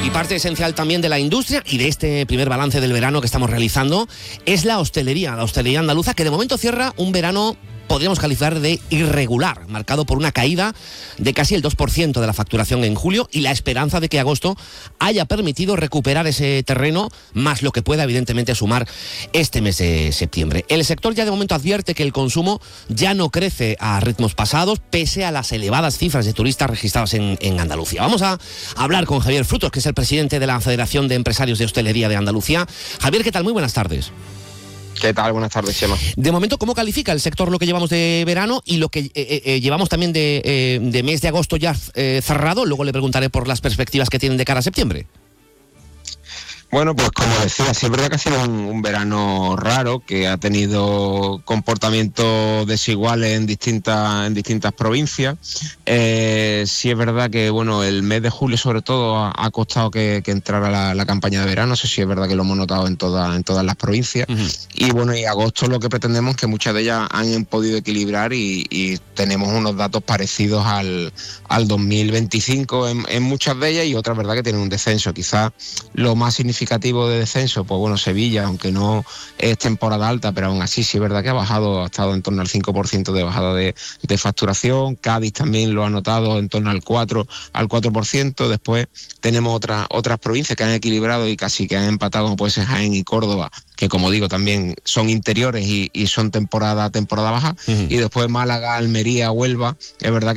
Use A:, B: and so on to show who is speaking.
A: Y parte esencial también de la industria y de este primer balance del verano que estamos realizando es la hostelería andaluza, que de momento cierra un verano, podríamos calificar de irregular, marcado por una caída de casi el 2% de la facturación en julio y la esperanza de que agosto haya permitido recuperar ese terreno, más lo que pueda evidentemente sumar este mes de septiembre. El sector ya de momento advierte que el consumo ya no crece a ritmos pasados, pese a las elevadas cifras de turistas registradas en Andalucía. Vamos a hablar con Javier Frutos, que es el presidente de la Federación de Empresarios de Hostelería de Andalucía. Javier, ¿qué tal? Muy buenas tardes.
B: ¿Qué tal? Buenas tardes, Chema.
A: De momento, ¿cómo califica el sector lo que llevamos de verano y lo que llevamos también de mes de agosto ya cerrado? Luego le preguntaré por las perspectivas que tienen de cara a septiembre.
B: Bueno, pues como decía, sí es verdad que ha sido un verano raro, que ha tenido comportamientos desiguales en distintas provincias. Sí es verdad que bueno, el mes de julio sobre todo ha costado que entrara la campaña de verano, eso sí es verdad que lo hemos notado en todas las provincias. Uh-huh. Y bueno, y agosto lo que pretendemos es que muchas de ellas han podido equilibrar y tenemos unos datos parecidos al 2025 en muchas de ellas, y otras verdad que tienen un descenso. Quizás lo más significativo de descenso, pues bueno, Sevilla, aunque no es temporada alta, pero aún así sí es verdad que ha estado en torno al 5% de bajada de facturación. Cádiz también lo ha notado en torno al 4%. Después tenemos otras provincias que han equilibrado y casi que han empatado, como puede ser Jaén y Córdoba, que como digo también son interiores y son temporada baja. Uh-huh. Y después Málaga, Almería, Huelva, es verdad que